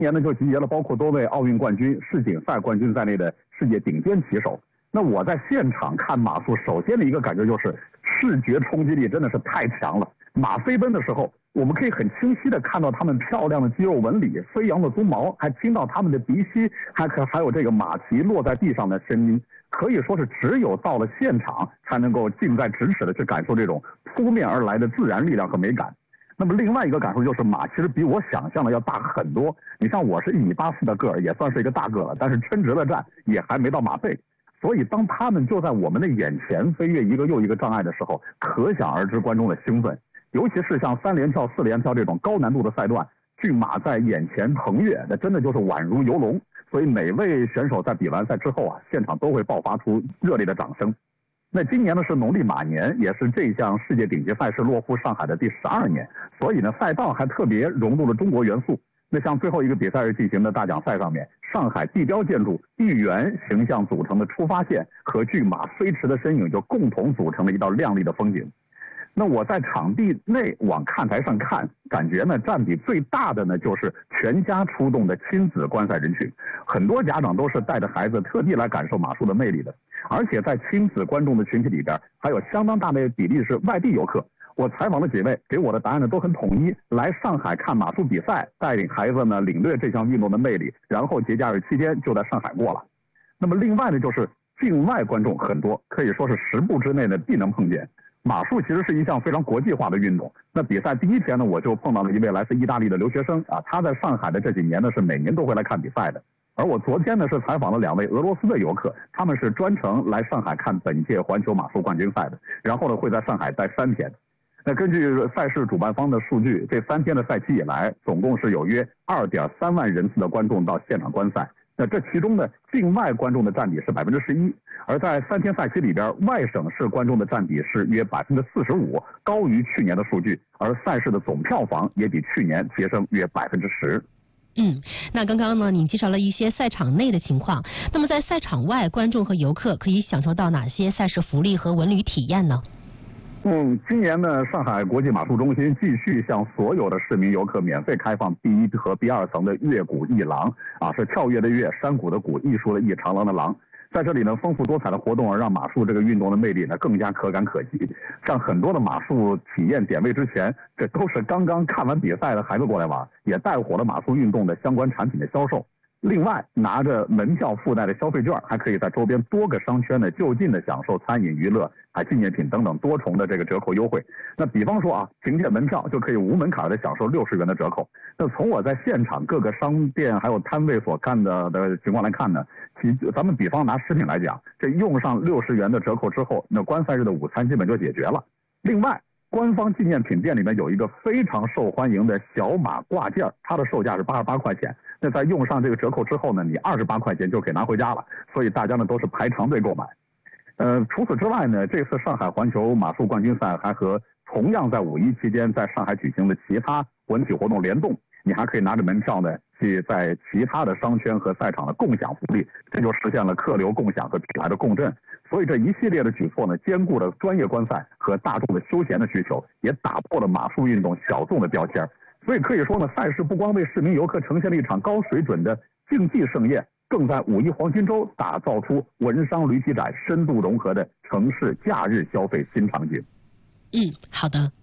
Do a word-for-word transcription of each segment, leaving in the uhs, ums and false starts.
年呢就集结了包括多位奥运冠军、世锦赛冠军在内的世界顶尖棋手。那我在现场看马术，首先的一个感觉就是视觉冲击力真的是太强了。马飞奔的时候，我们可以很清晰的看到他们漂亮的肌肉纹理、飞扬的鬃毛，还听到他们的鼻息，还可还有这个马蹄落在地上的声音。可以说是只有到了现场，才能够近在咫尺的去感受这种扑面而来的自然力量和美感。那么另外一个感受就是马其实比我想象的要大很多。你像我是一米八四的个儿，也算是一个大个了，但是抻直了站也还没到马背。所以当他们就在我们的眼前飞越一个又一个障碍的时候，可想而知观众的兴奋。尤其是像三连跳、四连跳这种高难度的赛段，骏马在眼前腾跃，那真的就是宛如游龙。所以每位选手在比完赛之后啊，现场都会爆发出热烈的掌声。那今年呢是农历马年，也是这项世界顶级赛事落户上海的第十二年，所以呢赛道还特别融入了中国元素。那像最后一个比赛日进行的大奖赛上面，上海地标建筑一元形象组成的出发线和骏马飞驰的身影就共同组成了一道亮丽的风景。那我在场地内往看台上看，感觉呢占比最大的呢就是全家出动的亲子观赛人群，很多家长都是带着孩子特地来感受马术的魅力的。而且在亲子观众的群体里边，还有相当大的比例是外地游客。我采访了几位，给我的答案呢都很统一，来上海看马术比赛，带领孩子呢领略这项运动的魅力，然后节假日期间就在上海过了。那么另外呢就是境外观众很多，可以说是十步之内呢必能碰见。马术其实是一项非常国际化的运动。那比赛第一天呢，我就碰到了一位来自意大利的留学生啊，他在上海的这几年呢是每年都会来看比赛的。而我昨天呢是采访了两位俄罗斯的游客，他们是专程来上海看本届环球马术冠军赛的，然后呢会在上海待三天。那根据赛事主办方的数据，这三天的赛期以来，总共是有约二点三万人次的观众到现场观赛。那这其中呢，境外观众的占比是百分之十一，而在三天赛期里边，外省市观众的占比是约百分之四十五，高于去年的数据。而赛事的总票房也比去年提升约百分之十。 嗯，那刚刚呢，您介绍了一些赛场内的情况，那么在赛场外，观众和游客可以享受到哪些赛事福利和文旅体验呢？ 嗯，今年呢，上海国际马术中心继续向所有的市民游客免费开放 B 一和 B 二层的越谷艺廊，啊，是跳跃的跃，山谷的谷，艺术的艺，长廊的廊。在这里呢，丰富多彩的活动让马术这个运动的魅力呢更加可感可及。像很多的马术体验点位之前，这都是刚刚看完比赛的孩子过来玩，也带火了马术运动的相关产品的销售。另外，拿着门票附带的消费券，还可以在周边多个商圈呢就近的享受餐饮、娱乐、还纪念品等等多重的这个折扣优惠。那比方说啊，凭借门票就可以无门槛的享受六十元的折扣。那从我在现场各个商店还有摊位所看的的情况来看呢，其咱们比方拿食品来讲，这用上六十元的折扣之后，那观赛日的午餐基本就解决了。另外，官方纪念品店里面有一个非常受欢迎的小马挂件，它的售价是八十八块钱。那在用上这个折扣之后呢，你二十八块钱就可以拿回家了，所以大家呢都是排长队购买。呃，除此之外呢，这次上海环球马术冠军赛还和同样在五一期间在上海举行的其他文体活动联动，你还可以拿着门票呢去在其他的商圈和赛场的共享福利，这就实现了客流共享和品牌的共振。所以这一系列的举措呢，兼顾了专业观赛和大众的休闲的需求，也打破了马术运动小众的标签。所以可以说呢，赛事不光为市民游客呈现了一场高水准的竞技盛宴，更在五一黄金周打造出文商旅体展深度融合的城市假日消费新场景。 嗯，好的。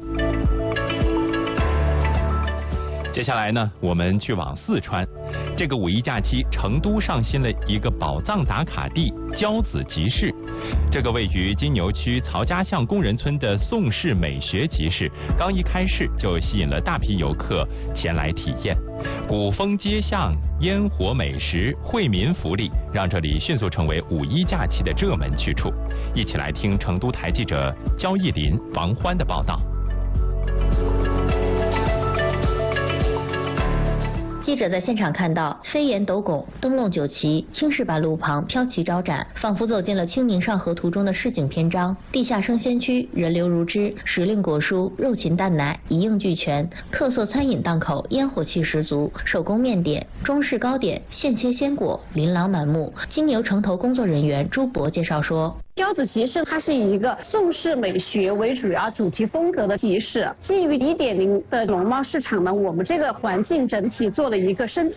接下来呢，我们去往四川。这个五一假期，成都上新了一个宝藏打卡地——骄子集市。这个位于金牛区曹家巷工人村的宋式美学集市，刚一开市就吸引了大批游客前来体验。古风街巷、烟火美食、惠民福利，让这里迅速成为五一假期的热门去处。一起来听成都台记者焦艺林、王欢的报道。 记者在现场看到，飞檐斗拱、灯笼酒旗、青石板路旁飘旗招展，仿佛走进了《清明上河图》中的市井篇章。地下生鲜区人流如织，时令果蔬、肉禽蛋奶一应俱全，特色餐饮档口烟火气十足，手工面点、中式糕点、现切鲜果琳琅满目。金牛城投工作人员朱博介绍说， 骄子集市它是以一个宋式美学为主要主题风格的集市，基于一点零的农贸市场呢，我们这个环境整体做了一个升级。